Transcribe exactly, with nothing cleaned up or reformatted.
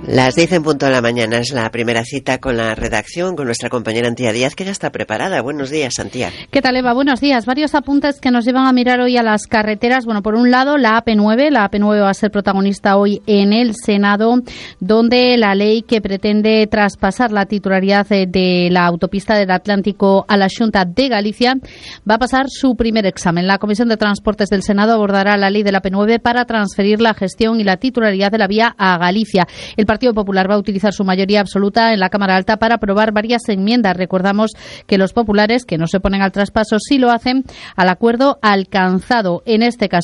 Las diez en punto de la mañana es la primera cita con la redacción, con nuestra compañera Antía Díaz, que ya está preparada. Buenos días, Antía. ¿Qué tal, Eva? Buenos días. Varios apuntes que nos llevan a mirar hoy a las carreteras. Bueno, por un lado, la A P nueve. La A P nueve va a ser protagonista hoy en el Senado, donde la ley que pretende traspasar la titularidad de la autopista del Atlántico a la Xunta de Galicia va a pasar su primer examen. La Comisión de Transportes del Senado abordará la ley de la A P nueve para transferir la gestión y la titularidad de la vía a Galicia. El Partido Popular va a utilizar su mayoría absoluta en la Cámara Alta para aprobar varias enmiendas. Recordamos que los populares, que no se oponen al traspaso, sí lo hacen al acuerdo alcanzado. En este caso,